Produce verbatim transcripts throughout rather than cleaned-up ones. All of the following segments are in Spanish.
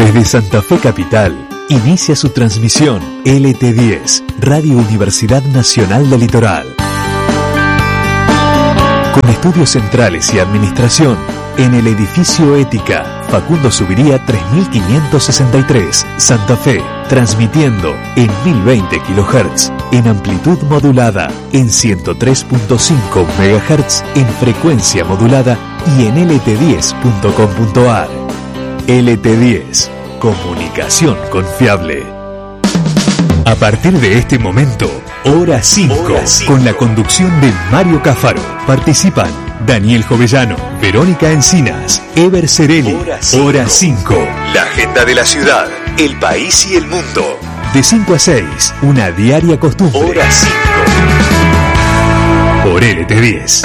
Desde Santa Fe Capital, inicia su transmisión L T diez, Radio Universidad Nacional del Litoral. Con estudios centrales y administración, en el edificio Ética, Facundo Subiría tres mil quinientos sesenta y tres, Santa Fe, transmitiendo en mil veinte kilohertz, en amplitud modulada, en ciento tres punto cinco megahertz, en frecuencia modulada y en L T diez punto com punto a r. L T diez, comunicación confiable. A partir de este momento, Hora cinco, con la conducción de Mario Cáfaro. Participan Daniel Jovellano, Verónica Encinas, Ever Cerelli. Hora cinco, la agenda de la ciudad, el país y el mundo. De cinco a seis, una diaria costumbre. Hora cinco. Por L T diez.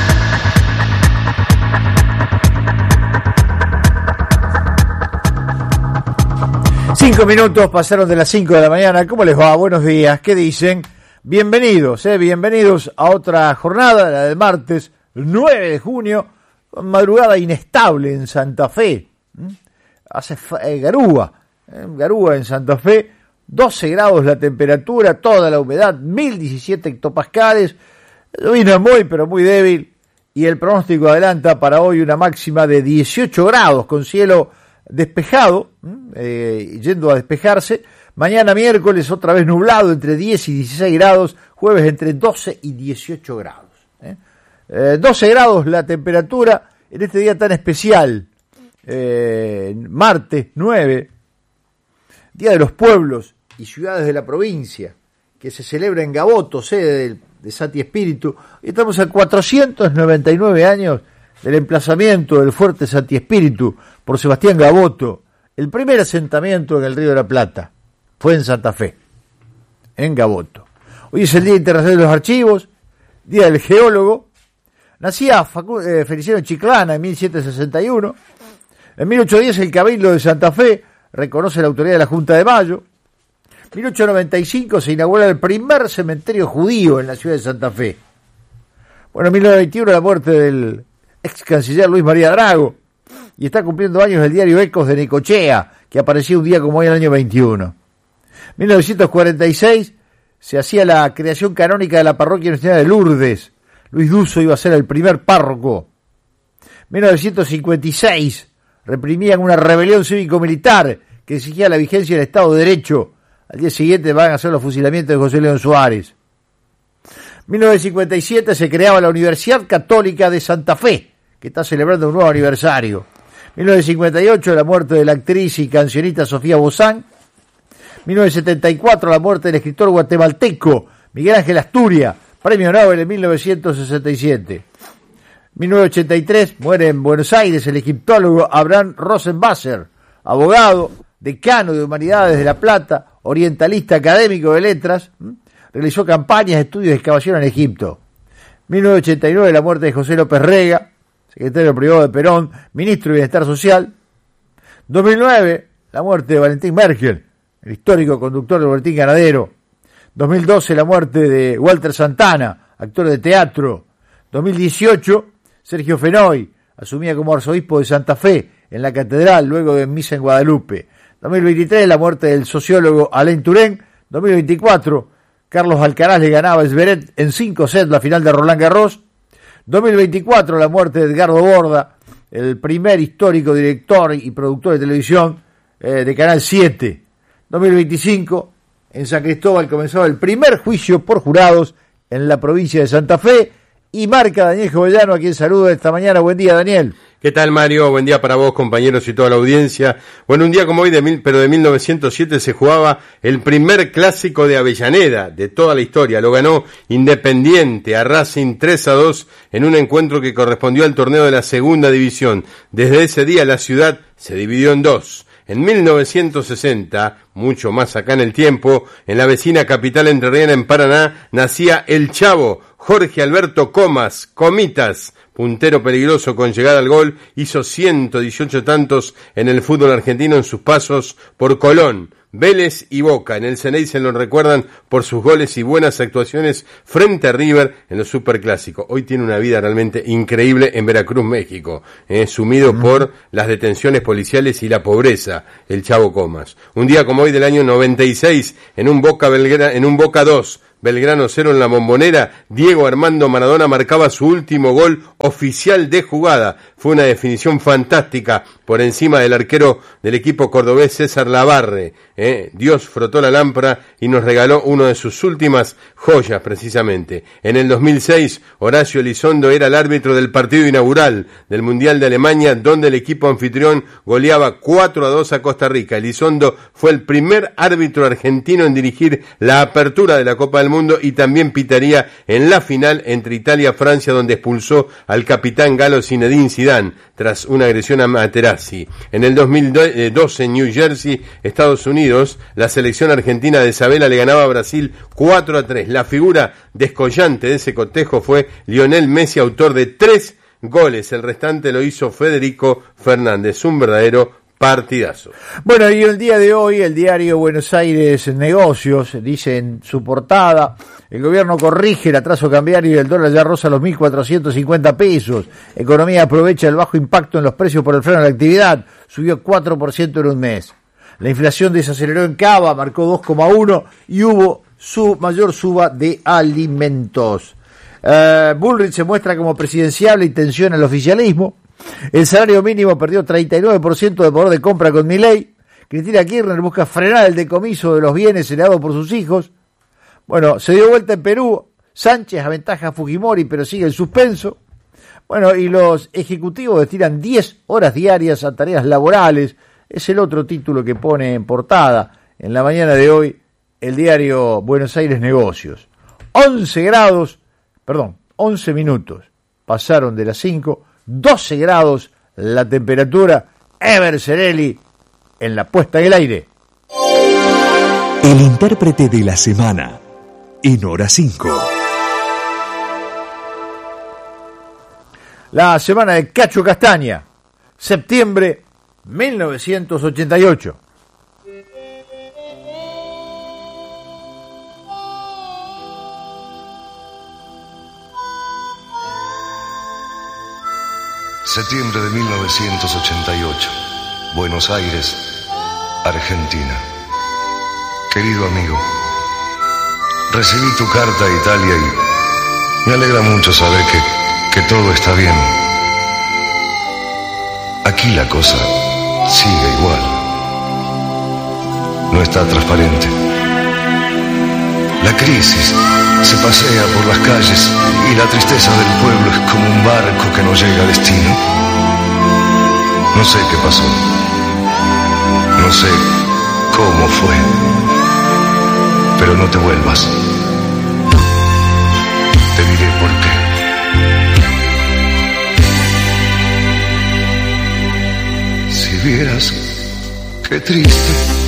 Cinco minutos pasaron de las cinco de la mañana. ¿Cómo les va? Buenos días. ¿Qué dicen? Bienvenidos, eh, bienvenidos a otra jornada, la del martes nueve de junio, con madrugada inestable en Santa Fe. ¿Mm? Hace eh, garúa, eh, garúa en Santa Fe, doce grados la temperatura, toda la humedad, mil diecisiete hectopascales, vino muy pero muy débil, y el pronóstico adelanta para hoy una máxima de dieciocho grados, con cielo despejado, eh, yendo a despejarse. Mañana miércoles otra vez nublado, entre diez y dieciséis grados, jueves entre doce y dieciocho grados. ¿eh? Eh, doce grados la temperatura en este día tan especial, eh, martes nueve, Día de los Pueblos y Ciudades de la Provincia, que se celebra en Gaboto, sede de, de Santi Espíritu. Y estamos a cuatrocientos noventa y nueve años del emplazamiento del fuerte Santi Espíritu por Sebastián Gaboto. El primer asentamiento en el Río de la Plata fue en Santa Fe, en Gaboto. Hoy es el Día Internacional de los Archivos, Día del Geólogo. Nacía Facu- eh, Feliciano Chiclana en mil setecientos sesenta y uno. En mil ochocientos diez el Cabildo de Santa Fe reconoce la autoridad de la Junta de Mayo. En mil ochocientos noventa y cinco se inaugura el primer cementerio judío en la ciudad de Santa Fe. Bueno, en mil novecientos veintiuno la muerte del ex canciller Luis María Drago. Y está cumpliendo años el diario Ecos de Necochea, que apareció un día como hoy en el año veintiuno. En mil novecientos cuarenta y seis se hacía la creación canónica de la parroquia Nuestra Señora de Lourdes. Luis Duso iba a ser el primer párroco. En mil novecientos cincuenta y seis reprimían una rebelión cívico-militar que exigía la vigencia del Estado de Derecho. Al día siguiente van a hacer los fusilamientos de José León Suárez. En mil novecientos cincuenta y siete se creaba la Universidad Católica de Santa Fe, que está celebrando un nuevo aniversario. En mil novecientos cincuenta y ocho la muerte de la actriz y cancionista Sofía Bozán. En mil novecientos setenta y cuatro la muerte del escritor guatemalteco Miguel Ángel Asturias, premio Nobel en mil novecientos sesenta y siete. En mil novecientos ochenta y tres muere en Buenos Aires el egiptólogo Abraham Rosenwasser, abogado, decano de Humanidades de La Plata, orientalista académico de letras. Realizó campañas, estudios de excavación en Egipto. En mil novecientos ochenta y nueve la muerte de José López Rega, secretario privado de Perón, ministro de Bienestar Social. dos mil nueve la muerte de Valentín Merkel, el histórico conductor del Boletín Ganadero. dos mil doce la muerte de Walter Santana, actor de teatro. dos mil dieciocho Sergio Fenoy asumía como arzobispo de Santa Fe en la catedral luego de misa en Guadalupe. dos mil veintitrés la muerte del sociólogo Alain Touraine. dos mil veinticuatro Carlos Alcaraz le ganaba a Zverev en cinco sets la final de Roland Garros. dos mil veinticuatro la muerte de Edgardo Borda, el primer histórico director y productor de televisión eh, de Canal siete. dos mil veinticinco en San Cristóbal comenzaba el primer juicio por jurados en la provincia de Santa Fe, y marca Daniel Jovellano, a quien saludo esta mañana. Buen día, Daniel. ¿Qué tal, Mario? Buen día para vos, compañeros, y toda la audiencia. Bueno, un día como hoy, de mil, pero de mil novecientos siete, se jugaba el primer clásico de Avellaneda de toda la historia. Lo ganó Independiente a Racing tres a dos en un encuentro que correspondió al torneo de la segunda división. Desde ese día la ciudad se dividió en dos. En mil novecientos sesenta, mucho más acá en el tiempo, en la vecina capital entrerriana, en Paraná, nacía el Chavo, Jorge Alberto Comas, Comitas, puntero peligroso con llegada al gol, hizo ciento dieciocho tantos en el fútbol argentino en sus pasos por Colón, Vélez y Boca. En el Ceney se lo recuerdan por sus goles y buenas actuaciones frente a River en los superclásicos. Hoy tiene una vida realmente increíble en Veracruz, México, eh, sumido mm. por las detenciones policiales y la pobreza, el Chavo Comas. Un día como hoy del año noventa y seis, en un Boca Belgra- en un Boca dos, Belgrano cero en la Bombonera, Diego Armando Maradona marcaba su último gol oficial de jugada. Fue una definición fantástica por encima del arquero del equipo cordobés César Lavarre. ¿eh? Dios frotó la lámpara y nos regaló una de sus últimas joyas precisamente. En el dos mil seis, Horacio Elizondo era el árbitro del partido inaugural del Mundial de Alemania, donde el equipo anfitrión goleaba cuatro a dos a Costa Rica. Elizondo fue el primer árbitro argentino en dirigir la apertura de la Copa del Mundo y también pitaría en la final entre Italia y Francia, donde expulsó al capitán galo Zinedine Zidane tras una agresión a Materazzi. En el dos mil doce, en New Jersey, Estados Unidos, la selección argentina de Sabela le ganaba a Brasil cuatro a tres. La figura descollante de ese cotejo fue Lionel Messi, autor de tres goles. El restante lo hizo Federico Fernández. Un verdadero partidazo. Bueno, y el día de hoy el diario Buenos Aires Negocios dice en su portada: el gobierno corrige el atraso cambiario y el dólar ya roza los mil cuatrocientos cincuenta pesos. Economía aprovecha el bajo impacto en los precios por el freno de la actividad. Subió cuatro por ciento en un mes. La inflación desaceleró en Cava, marcó dos coma uno y hubo su mayor suba de alimentos. Uh, Bullrich se muestra como presidenciable y tensiona el oficialismo. El salario mínimo perdió treinta y nueve por ciento de poder de compra con Milei. Cristina Kirchner busca frenar el decomiso de los bienes heredados por sus hijos. Bueno, se dio vuelta en Perú. Sánchez aventaja a Fujimori, pero sigue en suspenso. Bueno, y los ejecutivos destinan diez horas diarias a tareas laborales. Es el otro título que pone en portada en la mañana de hoy el diario Buenos Aires Negocios. once grados, perdón, once minutos pasaron de las cinco. doce grados la temperatura. Ever Cerelli en la puesta en el aire. El intérprete de la semana en hora cinco. La semana de Cacho Castaña, septiembre mil novecientos ochenta y ocho. Septiembre de mil novecientos ochenta y ocho, Buenos Aires, Argentina. Querido amigo, recibí tu carta a Italia y me alegra mucho saber que, que todo está bien. Aquí la cosa sigue igual. No está transparente. La crisis se pasea por las calles y la tristeza del pueblo es como un barco que no llega a destino. No sé qué pasó. No sé cómo fue. Pero no te vuelvas. Te diré por qué. Si vieras qué triste